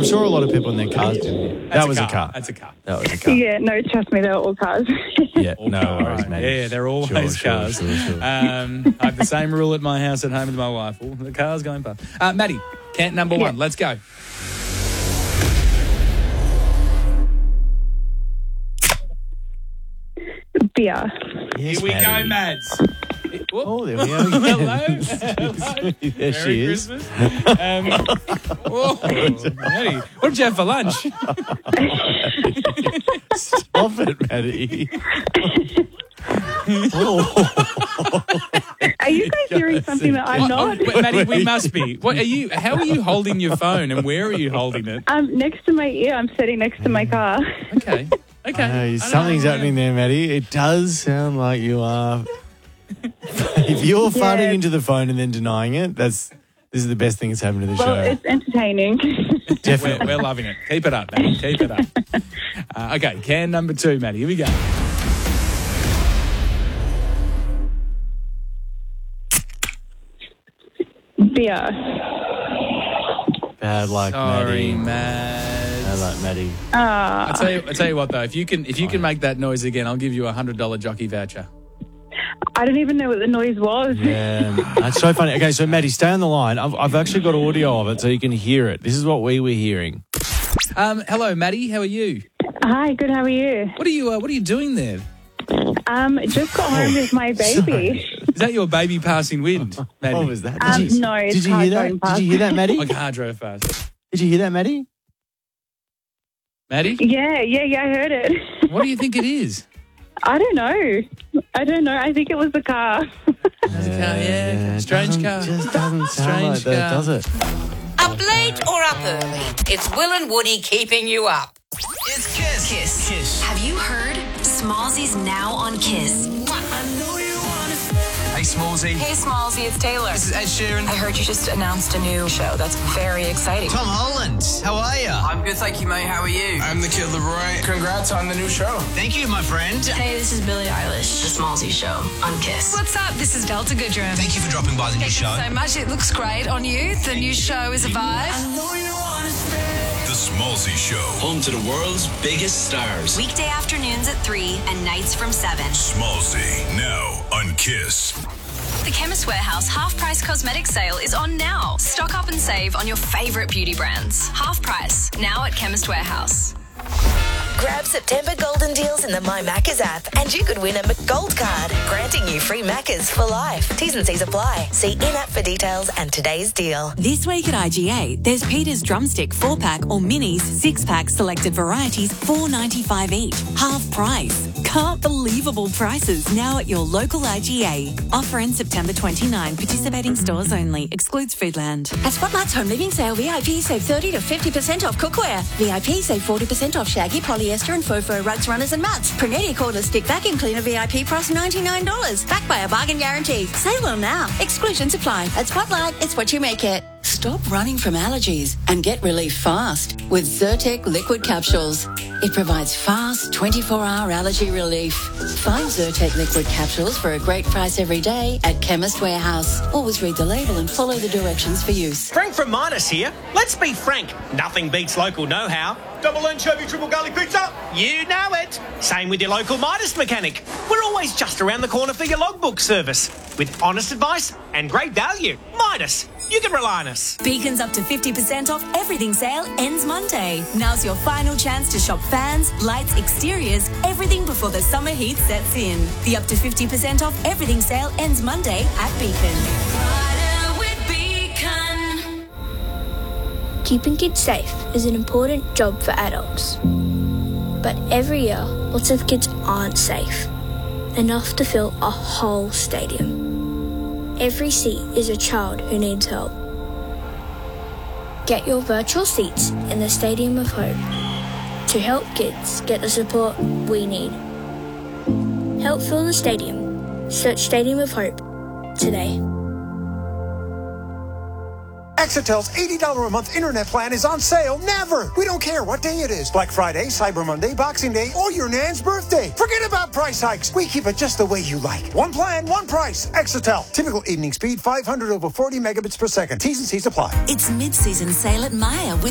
I'm sure a lot of people in their cars did. That was a car. That's a car. That was a car. Yeah, no, trust me, they're all cars. Yeah, no worries, mate. Yeah, they're always cars. Sure. I have the same rule at my house at home with my wife. All the car's going past. Maddie, Cant number one. Let's go. Beer. Yes, Here we Maddie. go, Mads. Oh, there we go. Hello. There she Merry is. Christmas. Whoa, Maddie, what did you have for lunch? Stop it, Maddie. Are you guys hearing something that I'm not? Wait, Maddie, we must be. What are you? How are you holding your phone, and where are you holding it? Next to my ear. I'm sitting next to my car. Okay. Something's happening there, Maddie. It does sound like you are. If you're farting into the phone and then denying it, this is the best thing that's happened to the Well, show. it's entertaining. Definitely. We're loving it. Keep it up, Maddie. Keep it up. Okay, can number two, Maddie. Here we go. Beer. Bad luck, Sorry, Maddie. Mads. Bad luck, Maddie. I tell you what though, if you can make that noise again, I'll give you a $100 jockey voucher. I don't even know what the noise was. Yeah, that's so funny. Okay, so Maddie, stay on the line. I've actually got audio of it so you can hear it. This is what we were hearing. Hello, Maddie. How are you? Hi, good. How are you? What are you doing there? Just got home with my baby. Is that your baby passing wind, Maddie? What was that? No, it's Did you car hear that? going past. Did you hear that, Maddie? My car drove fast. Did you hear that, Maddie? Maddie? Yeah, I heard it. What do you think it is? I don't know. I think it was the car. Yeah. Strange car. Just doesn't sound like that, does it? Up late or up early? It's Will and Woody keeping you up. It's Kiss. Kiss. Have you heard? Smallsy's now on Kiss. Hey, Smallsy. Hey, Smallsy, it's Taylor. This is Ed Sheeran. I heard you just announced a new show. That's very exciting. Tom Holland. How are you? I'm good, thank you, mate. How are you? I'm the Kid Leroy. Congrats on the new show. Thank you, my friend. Hey, this is Billie Eilish. The Smallsy Show on Kiss. What's up? This is Delta Goodrum. Thank you for dropping by the new show. So much. It looks great on you. The new show is a vibe. The Smallsy Show. Home to the world's biggest stars. Weekday afternoons at 3 and nights from 7. Smallsy, now on Kiss. The Chemist Warehouse half-price cosmetic sale is on now. Stock up and save on your favourite beauty brands. Half price, now at Chemist Warehouse. Grab September golden deals in the My Maccas app and you could win a McGold card, granting you free Maccas for life. T's and C's apply. See in-app for details and today's deal. This week at IGA, there's Peter's Drumstick 4-pack or Minis 6-pack selected varieties, $4.95 each. Half price. Can't believable prices now at your local IGA. Offer ends September 29. Participating stores only. Excludes Foodland. At Spotlight's Home Living Sale, VIP save 30 to 50% off cookware. VIP save 40% off shaggy, polyester and faux fur rugs, runners and mats. Prunetti cordless stick vacuum cleaner VIP price $99. Backed by a bargain guarantee. Say well now. Exclusions apply. At Spotlight, it's what you make it. Stop running from allergies and get relief fast with Zyrtec liquid capsules. It provides fast 24-hour allergy relief. Find Zyrtec liquid capsules for a great price every day at Chemist Warehouse. Always read the label and follow the directions for use. Frank from Midas here. Let's be frank. Nothing beats local know-how. Double anchovy, triple garlic pizza. You know it. Same with your local Midas mechanic. We're always just around the corner for your logbook service. With honest advice and great value. Midas. You can rely on us. Beacon's up to 50% off everything sale ends Monday. Now's your final chance to shop fans, lights, exteriors, everything before the summer heat sets in. The up to 50% off everything sale ends Monday at Beacon. Keeping kids safe is an important job for adults. But every year, lots of kids aren't safe. Enough to fill a whole stadium. Every seat is a child who needs help. Get your virtual seats in the Stadium of Hope to help kids get the support we need. Help fill the stadium. Search Stadium of Hope today. Exitel's $80 a month internet plan is on sale never. We don't care what day it is. Black Friday, Cyber Monday, Boxing Day, or your nan's birthday. Forget about price hikes. We keep it just the way you like. One plan, one price. Exitel. Typical evening speed, 500 over 40 megabits per second. T's and C's apply. It's mid-season sale at Maya with